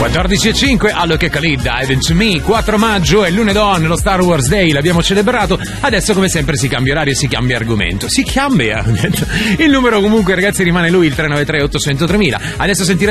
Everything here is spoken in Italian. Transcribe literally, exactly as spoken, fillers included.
quattordici e cinque, Alok e Khalid, Dive Into Me. Quattro maggio è lunedì, nello Star Wars Day, l'abbiamo celebrato. Adesso come sempre si cambia orario e si cambia argomento. Si cambia. Il numero comunque ragazzi rimane lui, il tre nove tre otto zero zero tre mila. Adesso sentirete